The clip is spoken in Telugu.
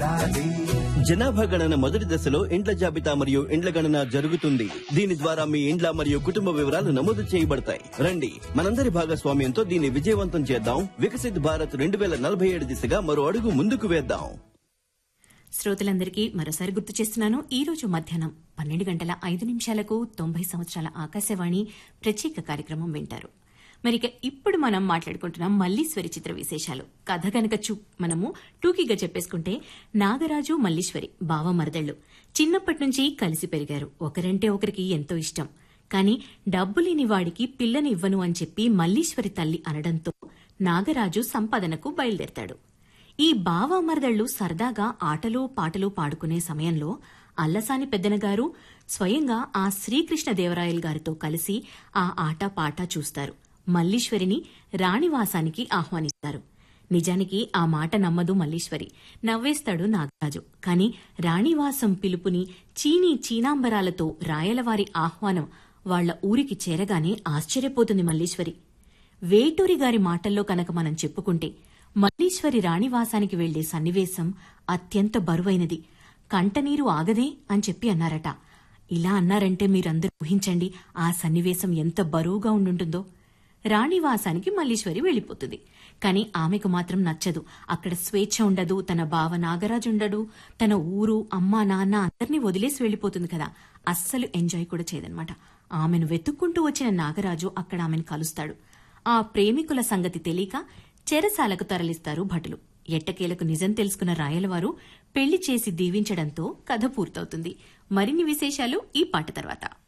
జనాభా గణన మొదటి దశలో ఇండ్ల జాబితా మరియు ఇండ్ల గణన జరుగుతుంది. దీని ద్వారా మీ ఇండ్ల మరియు కుటుంబ వివరాలు నమోదు చేయబడతాయి. రండి, మనందరి భాగస్వామ్యంతో దీన్ని విజయవంతం చేద్దాం. వికసిత్ భారత్ 2047 దిశగా మరో అడుగు ముందుకు వేద్దాం. శ్రోతలందరికీ మరోసారి గుర్తు చేస్తున్నాను. ఈ రోజు మధ్యాహ్నం 12:05 90 సంవత్సరాల ఆకాశవాణి ప్రత్యేక కార్యక్రమం వింటారు. మరిక ఇప్పుడు మనం మాట్లాడుకుంటున్నాం మల్లీశ్వరి చిత్ర విశేషాలు. కథ గనక మనము టూకీగా చెప్పేసుకుంటే, నాగరాజు మల్లీశ్వరి బావ మరదళ్లు చిన్నప్పటి నుంచి కలిసి పెరిగారు. ఒకరంటే ఒకరికి ఎంతో ఇష్టం. కాని డబ్బులేని వాడికి పిల్లని ఇవ్వను అని చెప్పి మల్లీశ్వరి తల్లి అనడంతో నాగరాజు సంపాదనకు బయలుదేరతాడు. ఈ బావ మరదళ్లు సరదాగా ఆటలు పాటలు పాడుకునే సమయంలో అల్లసాని పెద్దనగారు స్వయంగా ఆ శ్రీకృష్ణదేవరాయలు గారితో కలిసి ఆ ఆట పాట చూస్తారు. మల్లీశ్వరిని రాణివాసానికి ఆహ్వానిస్తారు. నిజానికి ఆ మాట నమ్మదు మల్లీశ్వరి. నవ్వేస్తాడు నాగరాజు. కాని రాణివాసం పిలుపుని చీనాంబరాలతో రాయలవారి ఆహ్వానం వాళ్ల ఊరికి చేరగానే ఆశ్చర్యపోతుంది మల్లీశ్వరి. వేటూరి గారి మాటల్లో కనుక మనం చెప్పుకుంటే, మల్లీశ్వరి రాణివాసానికి వెళ్లే సన్నివేశం అత్యంత బరువైనది. కంటనీరు ఆగదే అని చెప్పి అన్నారట. ఇలా అన్నారంటే మీరందరూ ఊహించండి ఆ సన్నివేశం ఎంత బరువుగా ఉండుంటుందో. రాణివాసానికి మల్లీశ్వరి వెళ్లిపోతుంది. కాని ఆమెకు మాత్రం నచ్చదు. అక్కడ స్వేచ్ఛ ఉండదు. తన బావ నాగరాజుండడు. తన ఊరు, అమ్మా నాన్న అందరినీ వదిలేసి వెళ్లిపోతుంది కదా. అస్సలు ఎంజాయ్ కూడా చేయదనమాట. ఆమెను వెతుక్కుంటూ వచ్చిన నాగరాజు అక్కడ ఆమెను కలుస్తాడు. ఆ ప్రేమికుల సంగతి తెలియక చెరసాలకు తరలిస్తారు భటులు. ఎట్టకేలకు నిజం తెలుసుకున్న రాయలవారు పెళ్లి చేసి దీవించడంతో కథ పూర్తవుతుంది. మరిన్ని విశేషాలు ఈ పాట తర్వాత.